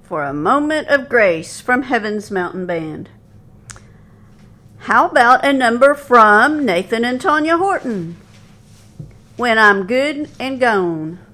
for a moment of grace from Heaven's Mountain Band. How about a number from Nathan and Tanya Horton? When I'm Good and Gone.